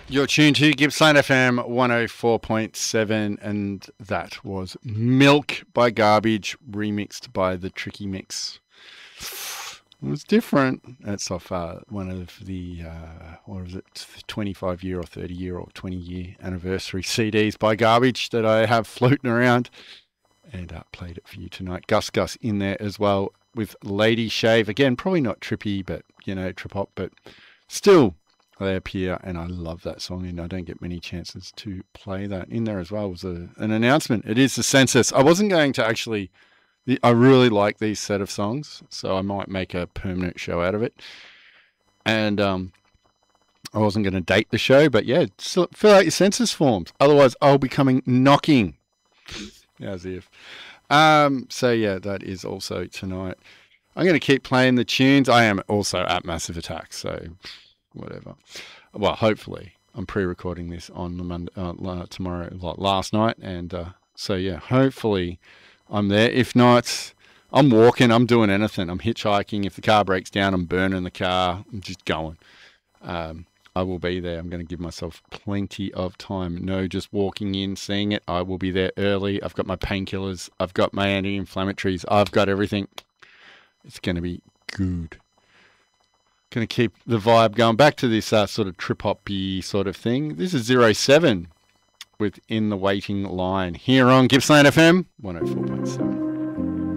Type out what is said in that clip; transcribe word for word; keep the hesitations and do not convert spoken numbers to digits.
You're tuned to Gippsland F M one oh four point seven, and that was Milk by Garbage, remixed by the Tricky Mix. It was different. That's off uh, one of the, uh, what was it, twenty-five year or thirty year or twenty year anniversary C Ds by Garbage that I have floating around, and uh, played it for you tonight. Gus Gus in there as well with Lady Shave. Again, probably not trippy, but, you know, trip hop, but still. They appear, and I love that song, and I don't get many chances to play that. In there as well was a, an announcement. It is the census. I wasn't going to actually, I really like these set of songs, so I might make a permanent show out of it. And um, I wasn't going to date the show, but yeah, fill out your census forms. Otherwise, I'll be coming knocking. As if. Um, so yeah, that is also tonight. I'm going to keep playing the tunes. I am also at Massive Attack, so... whatever. Well, hopefully. I'm pre-recording this on the Monday, uh, tomorrow, like last night, and uh, so yeah, hopefully I'm there. If not, I'm walking, I'm doing anything. I'm hitchhiking. If the car breaks down, I'm burning the car. I'm just going. Um, I will be there. I'm going to give myself plenty of time. No, just walking in, seeing it. I will be there early. I've got my painkillers. I've got my anti-inflammatories. I've got everything. It's going to be good. Going to keep the vibe going. Back to this uh, sort of trip-hop-y sort of thing. This is zero seven with In the Waiting Line here on Gippsland F M one oh four point seven.